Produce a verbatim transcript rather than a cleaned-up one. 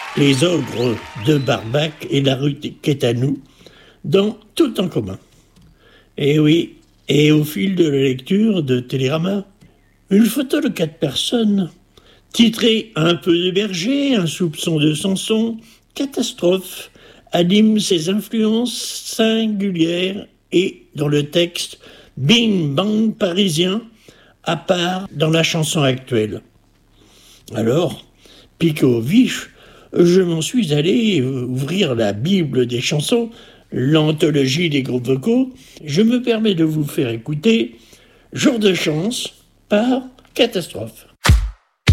Les ogres de Barbac et la rue Quétanou, dans Tout en commun. Et oui, et au fil de la lecture de Télérama, une photo de quatre personnes, titrée « Un peu de berger, un soupçon de Samson, catastrophe », anime ses influences singulières et, dans le texte, bing bang parisien, à part dans la chanson actuelle. Alors, piqué au vif, je m'en suis allé ouvrir la Bible des chansons, l'anthologie des groupes vocaux. Je me permets de vous faire écouter Jour de chance par Catastrophe.